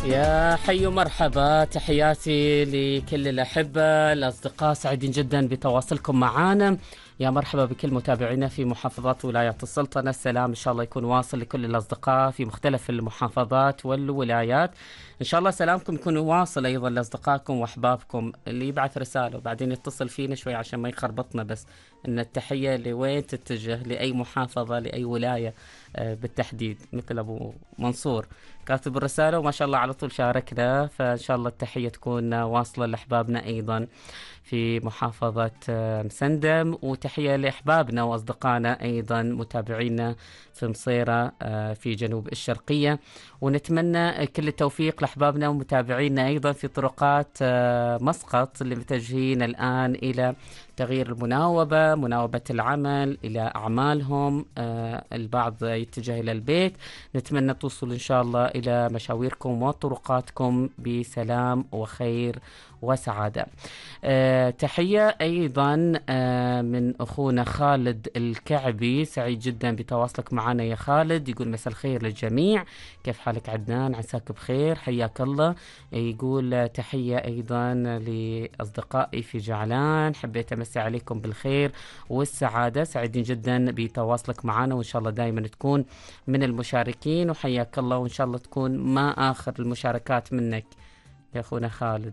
يا حي ومرحبا، تحياتي لكل الأحبة الأصدقاء، سعيدين جدا بتواصلكم معنا. يا مرحبا بكل متابعينا في محافظات ولايات السلطنة. السلام إن شاء الله يكون واصل لكل الأصدقاء في مختلف المحافظات والولايات. إن شاء الله سلامكم يكون واصل أيضا لأصدقائكم وأحبابكم. اللي يبعث رسالة وبعدين يتصل فينا شوي عشان ما يخربطنا، بس إن التحية لوين تتجه، لأي محافظة، لأي ولاية بالتحديد. مثل أبو منصور كاتب الرسالة وما شاء الله على طول شاركنا، فإن شاء الله التحية تكون واصلة لأحبابنا أيضا في محافظة مسندم، وتحية لأحبابنا وأصدقائنا أيضا متابعينا في مصيرة في جنوب الشرقية. ونتمنى كل التوفيق لأحبابنا ومتابعينا أيضا في طرقات مسقط اللي متجهين الآن إلى تغيير المناوبة، مناوبة العمل إلى أعمالهم. البعض يتجه إلى البيت. نتمنى توصل إن شاء الله إلى مشاويركم وطرقاتكم بسلام وخير وسعادة. تحية أيضا من أخونا خالد الكعبي، سعيد جدا بتواصلك معنا يا خالد. يقول مساء الخير للجميع، كيف حالك عدنان؟ عساك بخير، حياك الله. يقول تحية أيضا لأصدقائي في جعلان، حبيت أمسي عليكم بالخير والسعادة، سعيدين جدا بتواصلك معنا، وإن شاء الله دائما تكون من المشاركين، وحياك الله، وإن شاء الله تكون ما آخر المشاركات منك يا أخونا خالد.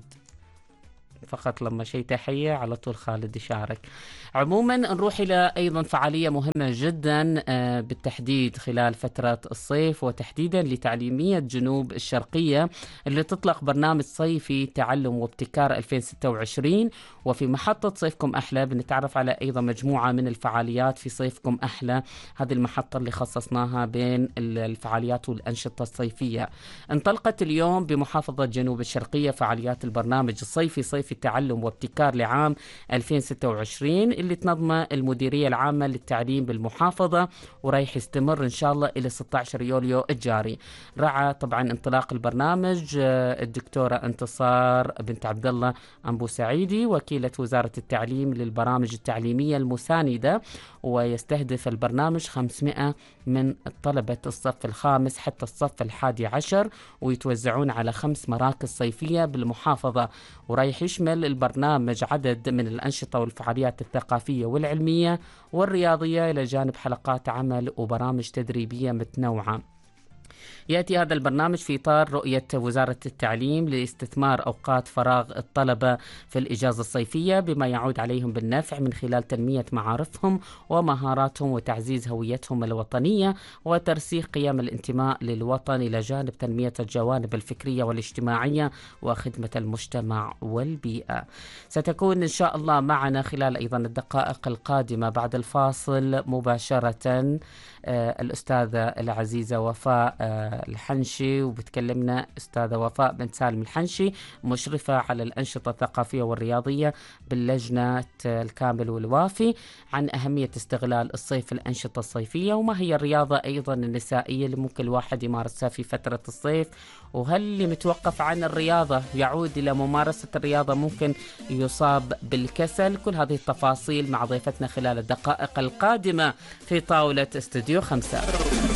فقط لما شيء تحية على طول خالد يشارك. عموما نروح إلى أيضا فعالية مهمة جدا بالتحديد خلال فترة الصيف، وتحديدا لتعليمية جنوب الشرقية اللي تطلق برنامج صيفي تعلم وابتكار 2026. وفي محطة صيفكم أحلى بنتعرف على أيضا مجموعة من الفعاليات في صيفكم أحلى، هذه المحطة اللي خصصناها بين الفعاليات والأنشطة الصيفية. انطلقت اليوم بمحافظة جنوب الشرقية فعاليات البرنامج الصيفي صيف التعلم وابتكار لعام 2026 اللي تنظمه المديرية العامة للتعليم بالمحافظة، ورايح يستمر إن شاء الله إلى 16 يوليو الجاري. رعى طبعا انطلاق البرنامج الدكتورة انتصار بنت عبد الله أنبو سعيدي، وكيلة وزارة التعليم للبرامج التعليمية المساندة، ويستهدف البرنامج 500 من طلبة الصف الخامس حتى الصف 11، ويتوزعون على 5 مراكز صيفية بالمحافظة. ورايح يشمل البرنامج عدد من الأنشطة والفعاليات الثقافية والعلمية والرياضية إلى جانب حلقات عمل وبرامج تدريبية متنوعة. يأتي هذا البرنامج في إطار رؤية وزارة التعليم لاستثمار أوقات فراغ الطلبة في الإجازة الصيفية بما يعود عليهم بالنفع من خلال تنمية معارفهم ومهاراتهم وتعزيز هويتهم الوطنية وترسيخ قيم الانتماء للوطن إلى جانب تنمية الجوانب الفكرية والاجتماعية وخدمة المجتمع والبيئة. ستكون إن شاء الله معنا خلال أيضا الدقائق القادمة بعد الفاصل مباشرة الأستاذة العزيزة وفاء الحنشي، وبتكلمنا أستاذة وفاء بنت سالم الحنشي مشرفة على الأنشطة الثقافية والرياضية باللجنة الكامل والوافي عن أهمية استغلال الصيف الأنشطة الصيفية، وما هي الرياضة أيضا النسائية اللي ممكن الواحد يمارسها في فترة الصيف، وهل اللي متوقف عن الرياضة يعود إلى ممارسة الرياضة ممكن يصاب بالكسل. كل هذه التفاصيل مع ضيفتنا خلال الدقائق القادمة في طاولة استوديو 5.